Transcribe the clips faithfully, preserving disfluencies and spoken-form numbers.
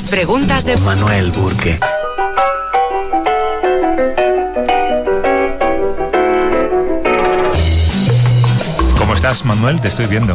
Preguntas de Manuel Burke. ¿Cómo estás, Manuel? Te estoy viendo.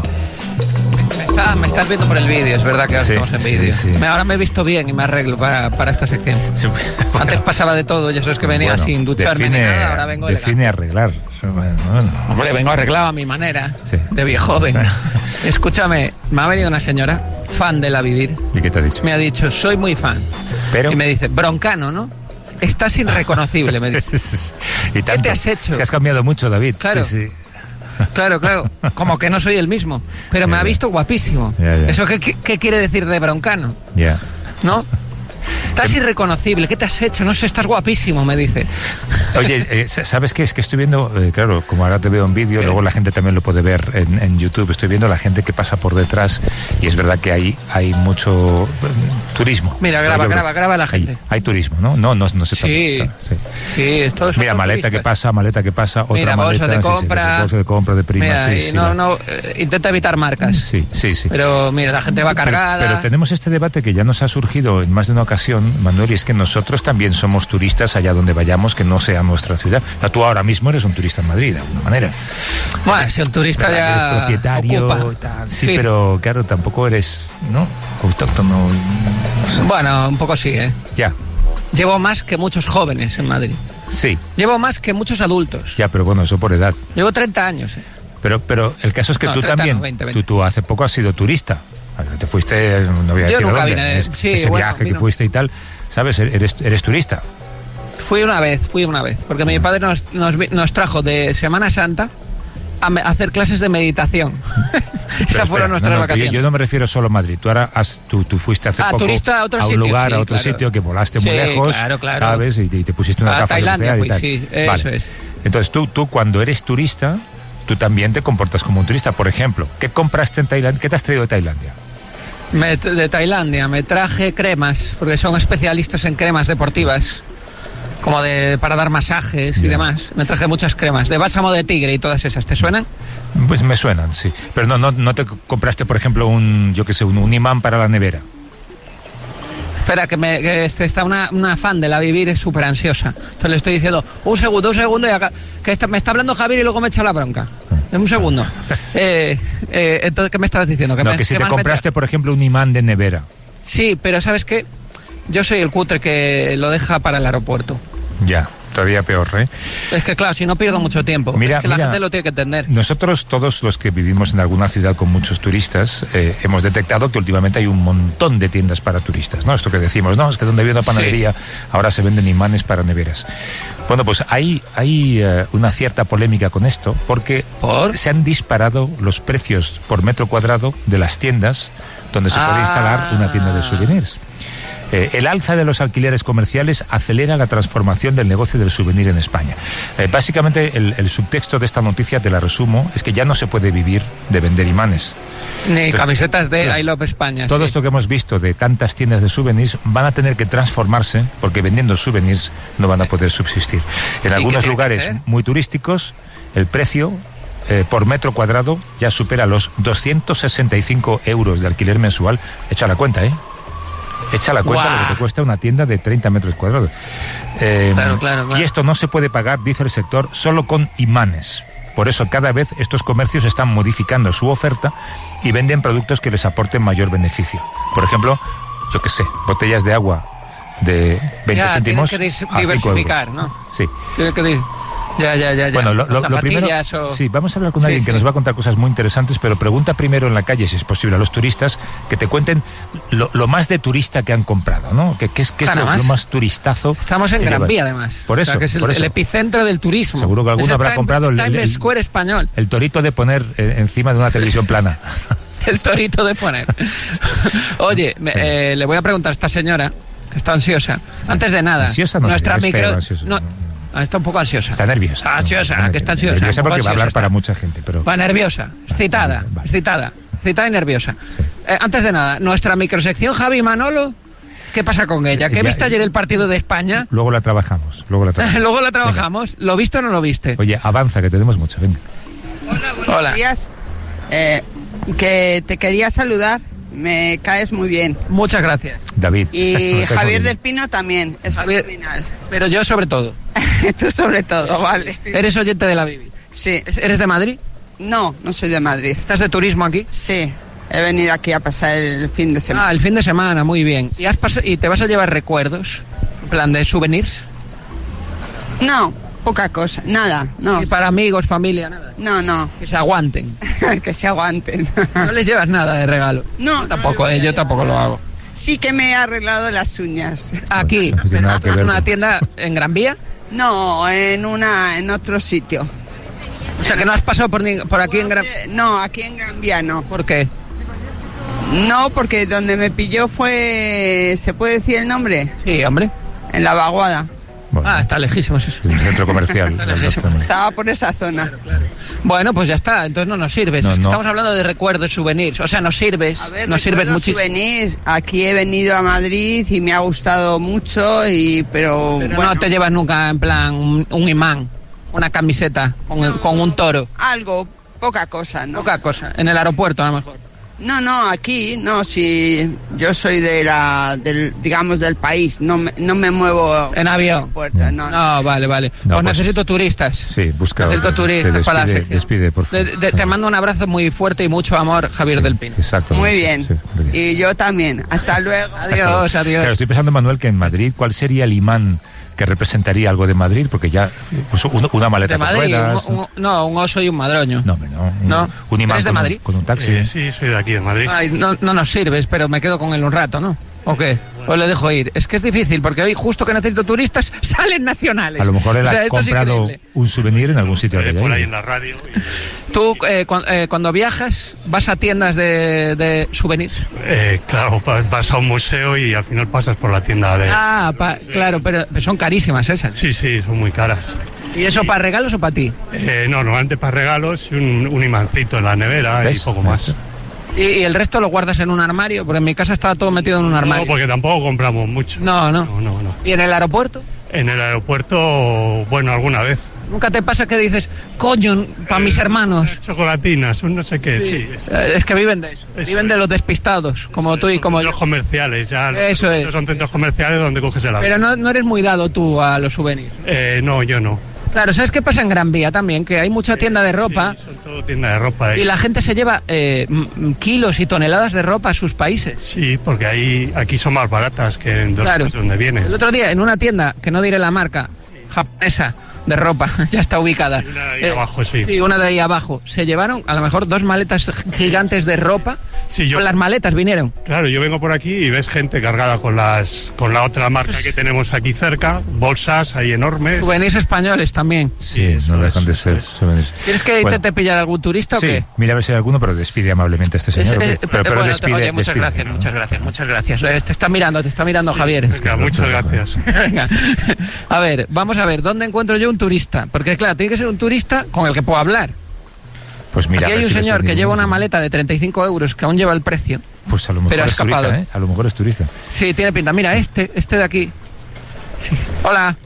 Me, está, me estás viendo por el vídeo, es verdad que ahora Sí, estamos en sí, vídeo. sí. Me- Ahora me he visto bien y me arreglo para, para esta sección. Sí, bueno. Antes pasaba de todo, ya sabes que venía Bueno, sin ducharme define, ni nada, ahora vengo define elegante. arreglar. Bueno, bueno. Hombre, vengo arreglado a mi manera, Sí. de viejo joven. Escúchame, me ha venido una señora, fan de La Vivir, ¿Y qué te ha dicho? me ha dicho, soy muy fan. Pero... Y me dice, broncano, ¿no? Estás irreconocible, me dice. ¿Y tanto? te has hecho? Es que has cambiado mucho, David. Claro. Sí, sí. Claro, claro, como que no soy el mismo, pero Ya, me ha ya. visto guapísimo. Ya, ya. ¿Eso qué, qué, qué quiere decir de broncano? Ya. ¿No? Estás irreconocible, ¿qué te has hecho? No sé, estás guapísimo, me dice. Oye, eh, ¿sabes qué? Es que estoy viendo, eh, claro, como ahora te veo en vídeo, ¿Qué? luego la gente también lo puede ver en, en YouTube. Estoy viendo la gente que pasa por detrás y es verdad que hay, hay mucho eh, turismo. Mira, graba, Yo creo- graba, graba a la gente. Hay, hay turismo, ¿no? No, no, no se Sí. trata- sí. Sí, todos Mira, son maleta que turistas. pasa, maleta que pasa, otra Mira, maleta. bolso de sí, sí, compra. bolso de compra de prima, Mira, sí, y sí, no, la- no, eh, intenta evitar marcas. Sí, sí, sí. Pero mira, la gente va Pero- cargada. Pero, tenemos este debate que ya nos ha surgido en más de una ocasión, Manuel, y es que nosotros también somos turistas allá donde vayamos, que no sea nuestra ciudad. O sea, tú ahora mismo eres un turista en Madrid, de alguna manera. Bueno, si un turista ¿Verdad? ya Eres propietario ocupa. y tal. Sí, pero claro, tampoco eres, ¿no? Autóctono. No sé. Bueno, un poco sí, ¿eh? Ya, Llevo más que muchos jóvenes en Madrid. sí, Llevo más que muchos adultos. ya, pero bueno, eso por edad. Llevo treinta años, ¿eh? Pero, pero el caso es que No, tú treinta también, no, veinte, veinte. Tú, tú hace poco has sido turista. A ver, te fuiste, no voy a Yo decir nunca dónde, vine de- es- sí, ese bueno, viaje que vino. fuiste y tal, ¿sabes? Eres, eres turista. Fui una vez, fui una vez. Porque mi padre nos, nos, vi- nos trajo de Semana Santa a, me- a hacer clases de meditación. Pero Esas fueron espera, nuestras no, no, que vacaciones. Yo, yo no me refiero solo a Madrid. Tú ahora has, tú, tú fuiste hace Ah, poco turista a otros un sitios, lugar, sí, a otro claro. sitio que volaste muy Sí, lejos, claro, claro. ¿sabes? Y te, y te pusiste una A gafa Tailandia y fui, tal. sí, Vale. eso es. Entonces tú, tú cuando eres turista, tú también te comportas como un turista. Por ejemplo, ¿qué compraste en Tailandia? ¿Qué te has traído de Tailandia? Me- de Tailandia me traje cremas, porque son especialistas en cremas deportivas, como de para dar masajes y Ya. demás. Me traje muchas cremas, de bálsamo de tigre y todas esas. ¿Te suenan? Pues me suenan, sí. Pero no, no, no te compraste, por ejemplo, un, yo qué sé, un, un imán para la nevera. Espera, que, me, que este- está una, una fan de La Vivir, es súper ansiosa. Entonces le estoy diciendo, un segundo, un segundo, y acá, que está- me está hablando Javier y luego me echa la bronca. Un segundo. Eh, eh, entonces, ¿qué me estabas diciendo? No, me- que si qué te más me compraste, por ejemplo, un imán de nevera. tra- Sí, pero ¿sabes qué? Yo soy el cutre que lo deja para el aeropuerto. Ya, todavía peor, ¿eh? Es que claro, si no pierdo mucho tiempo. Mira, es que la mira, gente lo tiene que entender. Nosotros, todos los que vivimos en alguna ciudad con muchos turistas, eh, hemos detectado que últimamente hay un montón de tiendas para turistas, ¿no? Esto que decimos, no, es que donde había una panadería, ahora se venden imanes para neveras. Bueno, pues hay, hay eh, una cierta polémica con esto, porque ¿Por? se han disparado los precios por metro cuadrado de las tiendas donde se puede Ah. instalar una tienda de souvenirs. Eh, el alza de los alquileres comerciales acelera la transformación del negocio del souvenir en España. Eh, básicamente, el, el subtexto de esta noticia, te la resumo, es que ya no se puede vivir de vender imanes. Ni Entonces, camisetas de claro, I Love España. Todo sí. esto que hemos visto de tantas tiendas de souvenirs van a tener que transformarse porque vendiendo souvenirs no van a poder subsistir. En qué algunos tiene que lugares hacer? muy turísticos, el precio eh, por metro cuadrado ya supera los doscientos sesenta y cinco euros de alquiler mensual. Echa la cuenta, ¿eh? Echa la cuenta Guau. de lo que te cuesta una tienda de treinta metros cuadrados. Eh, Claro, claro, claro. Y esto no se puede pagar, dice el sector, solo con imanes. Por eso cada vez estos comercios están modificando su oferta y venden productos que les aporten mayor beneficio. Por ejemplo, yo qué sé, botellas de agua de veinte Ya, céntimos tienen que dis- a cinco diversificar, euros. ¿no? Sí. Tiene que dir- Ya, ya, ya, ya. Bueno, lo, lo- Las lo primero, zapatillas o- sí, vamos a hablar con Sí, alguien que sí. nos va a contar cosas muy interesantes, pero pregunta primero en la calle, si es posible, a los turistas que te cuenten lo, lo más de turista que han comprado, ¿no? ¿Qué, qué es, qué es Claro, lo, más. lo más turistazo? Estamos en que Gran llevan? Vía, además. Por O eso, sea, que es el, por eso. el epicentro del turismo. Seguro que alguno Ese habrá está en comprado el- Times el- Square español. El torito de poner eh, encima de una televisión plana. El torito de poner. Oye, me- eh, le voy a preguntar a esta señora, que está ansiosa. Antes de nada, Ansiosa no nuestra sería, es micro... feo, ansiosa. no, ah, está un poco ansiosa. Está nerviosa. Ansiosa, No, que está ansiosa. Nerviosa un poco porque va a hablar ansiosa para está. mucha gente, pero... Va nerviosa, excitada, Vale, vale. excitada, excitada y nerviosa. Eh, antes de nada, nuestra microsección Javi Manolo, ¿qué pasa con ella? ¿Qué Ya- viste ayer el partido de España? Luego la trabajamos, luego la trabajamos. Luego la trabajamos. ¿Lo viste o no lo viste? Oye, avanza, que tenemos mucho, venga. Hola, buenos Hola. días. Eh, que te quería saludar me caes muy bien. Muchas gracias. David. Y Javier del Pino también, es Javier, fenomenal. Pero yo sobre todo. Tú sobre todo, vale. ¿Eres oyente de la Bibi? Sí. ¿Eres de Madrid? No, no soy de Madrid. ¿Estás de turismo aquí? Sí, he venido aquí a pasar el fin de semana. Ah, el fin de semana, muy bien. ¿Y, has pas- y te vas a llevar recuerdos? En plan de souvenirs. No, poca cosa, nada, no. ¿Y para amigos, familia, nada? No, no, Que se aguanten. que se aguanten. No les llevas nada de regalo. No, Yo tampoco, no eh, yo tampoco lo hago. Sí que me he arreglado las uñas. Aquí, No tiene nada que ver en una con- tienda en Gran Vía. No, en una, en otro sitio. O sea, que no has pasado por, ni- por aquí en Gran... Eh, No, aquí en Gran Vía no. ¿Por qué? No, porque donde me pilló fue, ¿se puede decir el nombre? Sí, hombre. En la Vaguada. Bueno, Ah, está lejísimo eso. el centro comercial. exactamente. Estaba por esa zona. Bueno, pues ya está, entonces no nos sirves. No, es que no. estamos hablando de recuerdos, souvenirs. O sea, nos sirves, A ver, nos sirves recuerdo muchísimo. souvenir. Aquí he venido a Madrid y me ha gustado mucho, y pero, Pero bueno, no te llevas nunca en plan un, un imán, una camiseta con, el- con un toro. algo, poca cosa, ¿no? Poca cosa. En el aeropuerto, a lo mejor. No, no, aquí, no, si yo soy de la, del, digamos, del país, no me, no me muevo En avión. puerta, no, no. No, vale, vale. No, pues, pues- necesito turistas. Sí, busca. Necesito te turistas despide, para la sección. despide, por favor. De- de- te mando un abrazo muy fuerte y mucho amor, Javier del Pino. Exacto. Muy bien. Sí, muy bien. Y yo también. Hasta luego. Adiós, adiós. Claro, estoy pensando, Manuel, que en Madrid, ¿cuál sería el imán que representaría algo de Madrid? Porque ya, pues, un- una maleta De con Madrid, ruedas, un- un- no, un oso y un madroño. No, hombre, no. Un, ¿No? un imán ¿Eres de con, Madrid? Un, con un taxi. Eh, sí, soy de aquí, de Madrid. Ay, no, no nos sirves, pero me quedo con él un rato, ¿no? ¿O qué? O le dejo ir. Es que es difícil, porque hoy justo que necesito turistas, salen nacionales. A lo mejor él O sea, ha esto es comprado increíble. un souvenir en algún sitio. Eh, que haya por ahí ido. en la radio. y, Tú, eh, cu- eh, cuando viajas, vas a tiendas de, de souvenirs. eh, claro, pa- vas a un museo y al final pasas por la tienda de... Ah, pa- claro, pero son carísimas esas. Sí, sí, son muy caras. ¿Y eso para regalos o para ti? Eh, no, normalmente para regalos y un, un imancito en la nevera ¿Ves? y poco más. ¿Y, y el resto lo guardas en un armario? Porque en mi casa estaba todo metido en un armario. No, porque tampoco compramos mucho. No, no. No, no, no. ¿Y en el aeropuerto? En el aeropuerto, bueno, alguna vez. ¿Nunca te pasa que dices, coño, para mis hermanos? Chocolatinas, un no sé qué, sí. Eh, Es que viven de eso. Eso Viven de los despistados, como tú y Son como yo. centros comerciales, ya. los Eso es. centros Son centros comerciales donde coges el avión. Pero no, no eres muy dado tú a los souvenirs. Eh, no, yo no. Claro, ¿sabes qué pasa en Gran Vía también? Que hay mucha tienda de ropa Sí, son todo tienda de ropa. ahí. y la gente se lleva eh, m- kilos y toneladas de ropa a sus países. Sí, porque ahí, aquí son más baratas que en los Claro. países donde vienen. El otro día, en una tienda, que no diré la marca, japonesa, de ropa, ya está ubicada. Sí, una de ahí abajo, sí. Sí, una de ahí abajo. Se llevaron a lo mejor dos maletas gigantes de ropa. Sí, yo- Con las maletas vinieron. Claro, yo vengo por aquí y ves gente cargada con las con la otra marca que tenemos aquí cerca, bolsas ahí enormes. Souvenirs españoles también. Sí, eso no es, dejan de eso ser es. souvenirs. ¿Quieres que Bueno, intente pillar algún turista sí, o qué? mira a ver si hay alguno, pero despide amablemente a este señor. Es- ¿ok? eh, pero, pero bueno, despide, oye, muchas despide, gracias, ¿no? muchas gracias, muchas gracias. Eh, Te está mirando, te está mirando Javier. Venga, muchas gracias. Venga. A ver, vamos a ver, ¿dónde encuentro yo un turista? Porque claro, tiene que ser un turista con el que puedo hablar. Pues mira, Aquí a hay ver un si le señor está que lleva una ningún- maleta de treinta y cinco euros que aún lleva el precio. Pues a lo mejor pero ha es escapado. turista, ¿eh? A lo mejor es turista. Sí, tiene pinta. Mira, este, este de aquí. Sí. Hola.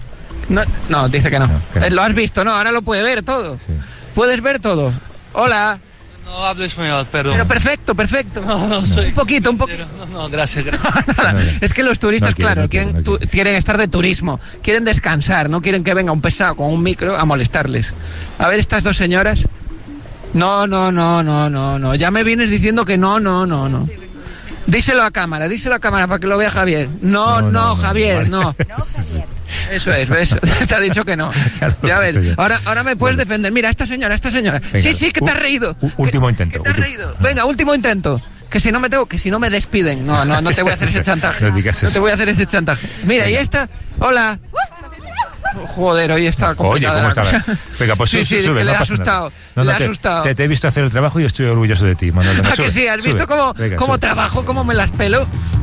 No, no, dice que no. No, que no. Eh, Lo has visto, no, ahora lo puede ver todo. Sí. Puedes ver todo. Hola. No hablo español, perdón. Pero perfecto, perfecto. No, no soy. Un poquito, un poquito. No, no, gracias, gracias. Nada, No, no. es que los turistas, No quiere, claro, no quiere, quieren, no tu- quiere. quieren estar de turismo, quieren descansar, no quieren que venga un pesado con un micro a molestarles. A ver, estas dos señoras. No, no, no, no, no, no. Ya me vienes diciendo que no, no, no, no. Díselo a cámara, díselo a cámara para que lo vea Javier. No, no, No, no, no, Javier, vale. no. Eso es, ¿ves? Te ha dicho que no. Ya lo Ya he ves. visto ya. Ahora, ahora me puedes defender. Mira, esta señora, esta señora. Venga, Sí, sí, que te has u- reído. u- último Que- intento, que te has último. reído. Venga, último intento. Que si no me tengo, que si no me despiden. No, no, no te voy a hacer ese chantaje. No digas No eso. te voy a hacer ese chantaje. Mira, y esta. Hola. Joder, hoy está Oye, complicada ¿cómo la está? cosa. Venga, pues sí, sube, sí, sube, que no le ha pasa nada. asustado. No, no, le ha te, asustado. Te, te he visto hacer el trabajo y estoy orgulloso de ti, Manuel. Venga, ¿A que sube, sí? ¿Has sube. visto cómo, Venga, cómo sube. trabajo, cómo me las pelo?